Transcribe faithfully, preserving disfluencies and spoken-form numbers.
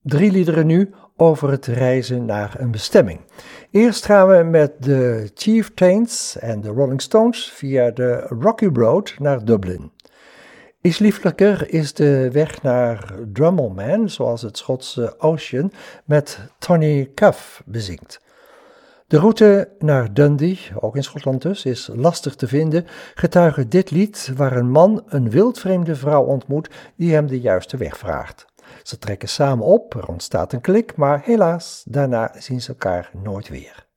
Drie liederen nu over het reizen naar een bestemming. Eerst gaan we met de Chieftains en de Rolling Stones via de Rocky Road naar Dublin. Iets lieflijker is de weg naar Drummelman, zoals het Schotse Ocean met Tony Cuff bezingt. De route naar Dundee, ook in Schotland dus, is lastig te vinden, getuige dit lied waar een man een wildvreemde vrouw ontmoet die hem de juiste weg vraagt. Ze trekken samen op, er ontstaat een klik, maar helaas, daarna zien ze elkaar nooit weer.